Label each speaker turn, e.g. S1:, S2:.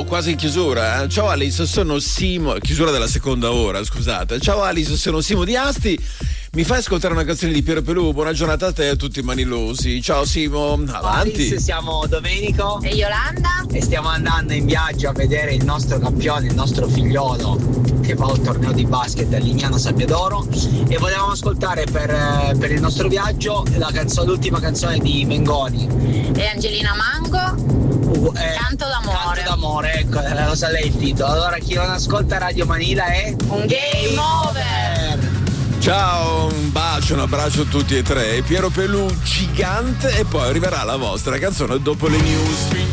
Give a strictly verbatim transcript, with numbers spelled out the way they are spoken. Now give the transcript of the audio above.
S1: quasi in chiusura. Eh? Ciao Alice, sono Simo. Chiusura della seconda ora, scusate. Ciao Alice, sono Simo di Asti. Mi fai ascoltare una canzone di Piero Pelù? Buona giornata a te e a tutti i manilosi. Ciao Simo, avanti.
S2: Alice, siamo Domenico
S3: e Yolanda
S2: e stiamo andando in viaggio a vedere il nostro campione, il nostro figliolo che va al torneo di basket a Lignano Sabbiadoro, e volevamo ascoltare per, per il nostro viaggio la canzone, l'ultima canzone di Mengoni
S3: e Angelina Mango.
S2: Uh, eh,
S3: Canto d'amore.
S2: Canto d'amore, ecco, lo sa lei il titolo. Allora chi non ascolta Radio Manila è
S3: un game over.
S1: Ciao, un bacio, un abbraccio a tutti e tre. Piero Pelù gigante, e poi arriverà la vostra canzone dopo le news.